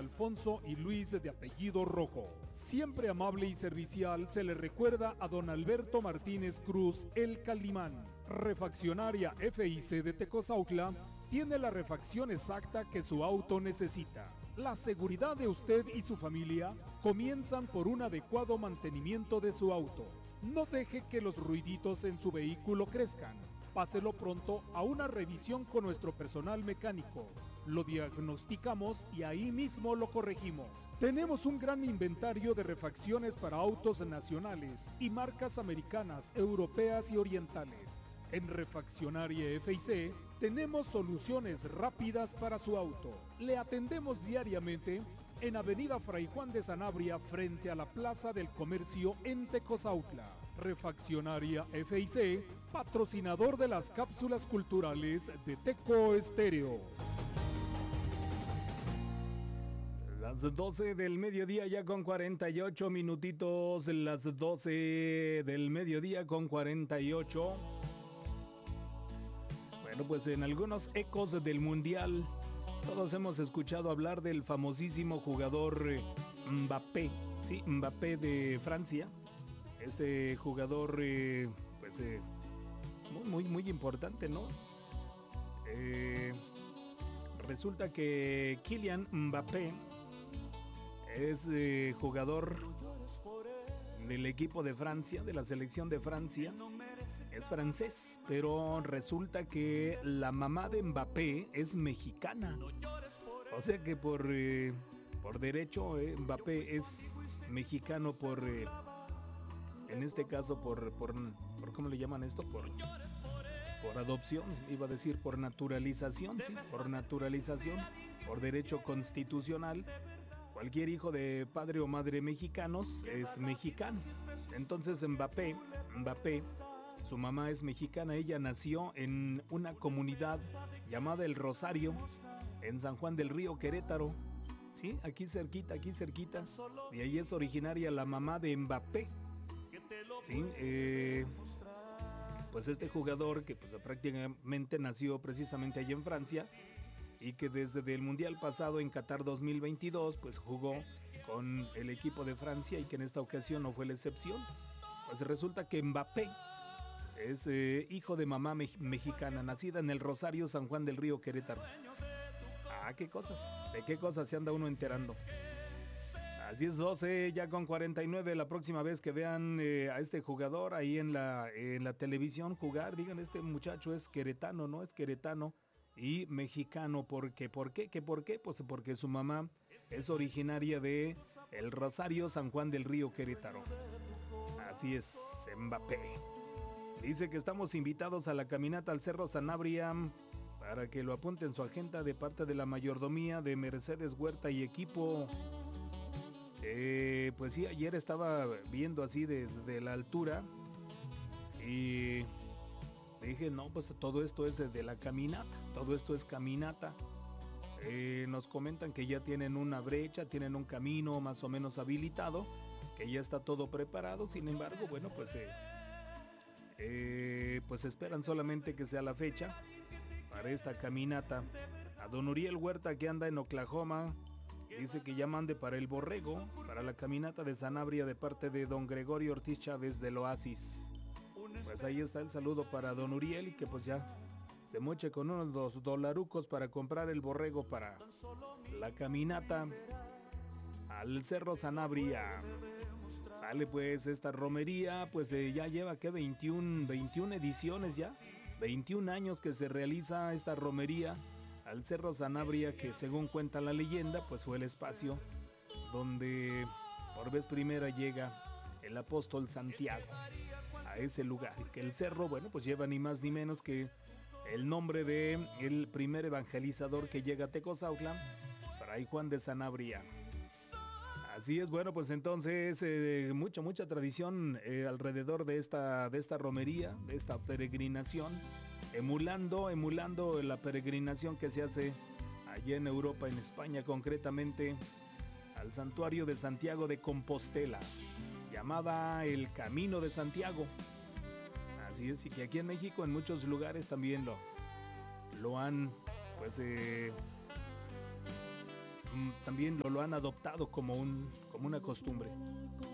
Alfonso y Luis de apellido Rojo. Siempre amable y servicial se le recuerda a don Alberto Martínez Cruz, el Calimán. Refaccionaria FIC de Tecozautla tiene la refacción exacta que su auto necesita. La seguridad de usted y su familia comienzan por un adecuado mantenimiento de su auto. No deje que los ruiditos en su vehículo crezcan. Páselo pronto a una revisión con nuestro personal mecánico. Lo diagnosticamos y ahí mismo lo corregimos. Tenemos un gran inventario de refacciones para autos nacionales y marcas americanas, europeas y orientales. En Refaccionaria FIC tenemos soluciones rápidas para su auto. Le atendemos diariamente en Avenida Fray Juan de Sanabria frente a la Plaza del Comercio en Tecozautla. Refaccionaria FIC, patrocinador de las cápsulas culturales de Teco Estéreo. Las 12 del mediodía ya con 48 minutitos, las 12 del mediodía con 48. Bueno, pues en algunos ecos del Mundial, todos hemos escuchado hablar del famosísimo jugador Mbappé, sí, Mbappé de Francia. Este jugador, muy importante, ¿no? Resulta que Kylian Mbappé es jugador del equipo de Francia, de la selección de Francia. Es francés, pero resulta que la mamá de Mbappé es mexicana. O sea que por derecho Mbappé es mexicano en este caso por ¿cómo le llaman esto? Por adopción, iba a decir por naturalización, sí, por naturalización, por derecho constitucional. Cualquier hijo de padre o madre mexicanos es mexicano. Entonces Mbappé, su mamá es mexicana, ella nació en una comunidad llamada El Rosario, en San Juan del Río, Querétaro. Sí, aquí cerquita. Y ahí es originaria la mamá de Mbappé. Sí, pues este jugador que pues prácticamente nació precisamente allí en Francia y que desde el Mundial pasado en Qatar 2022 pues jugó con el equipo de Francia y que en esta ocasión no fue la excepción. Pues resulta que Mbappé es hijo de mamá mexicana, nacida en El Rosario, San Juan del Río, Querétaro. Qué cosas, de qué cosas se anda uno enterando. Así es, 12 ya con 49, la próxima vez que vean a este jugador ahí en la televisión jugar, digan, este muchacho es queretano, ¿no? Es queretano y mexicano. ¿Por qué? Pues porque su mamá es originaria de El Rosario, San Juan del Río, Querétaro. Así es, Mbappé. Dice que estamos invitados a la caminata al Cerro Sanabria para que lo apunte en su agenda de parte de la mayordomía de Mercedes Huerta y equipo. Pues sí, ayer estaba viendo así desde la altura y dije, no, pues todo esto es desde la caminata, todo esto es caminata. Nos comentan que ya tienen una brecha, tienen un camino más o menos habilitado, que ya está todo preparado. Sin embargo, bueno, pues esperan solamente que sea la fecha para esta caminata. A don Uriel Huerta, que anda en Oklahoma, dice que ya mande para el borrego, para la caminata de Sanabria de parte de don Gregorio Ortiz Chávez del Oasis. Pues ahí está el saludo para don Uriel y que pues ya se moche con unos $2 para comprar el borrego para la caminata al Cerro Sanabria. Sale pues esta romería, pues ya lleva que 21 ediciones ya, 21 años que se realiza esta romería al Cerro Sanabria, que según cuenta la leyenda, pues fue el espacio donde por vez primera llega el apóstol Santiago a ese lugar. Y que el cerro, bueno, pues lleva ni más ni menos que el nombre de el primer evangelizador que llega a Tecozautla, Fray Juan de Sanabria. Así es, bueno, pues entonces mucha tradición alrededor de esta romería, de esta peregrinación, emulando la peregrinación que se hace allá en Europa, en España, concretamente al santuario de Santiago de Compostela, llamada el Camino de Santiago. Así es, y que aquí en México en muchos lugares también lo han pues También lo han adoptado como una costumbre.